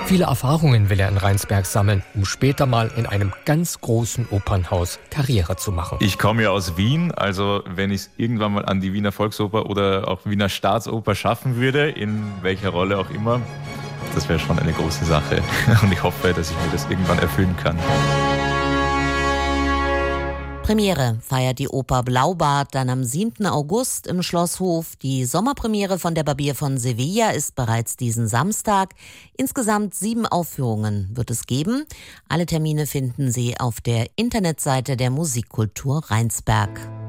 Viele Erfahrungen will er in Rheinsberg sammeln, um später mal in einem ganz großen Opernhaus Karriere zu machen. Ich komme ja aus Wien, also wenn ich es irgendwann mal an die Wiener Volksoper oder auch Wiener Staatsoper schaffen würde, in welcher Rolle auch immer, das wäre schon eine große Sache. Und ich hoffe, dass ich mir das irgendwann erfüllen kann. Premiere feiert die Oper Blaubart dann am 7. August im Schlosshof. Die Sommerpremiere von Der Barbier von Sevilla ist bereits diesen Samstag. Insgesamt 7 Aufführungen wird es geben. Alle Termine finden Sie auf der Internetseite der Musikkultur Rheinsberg.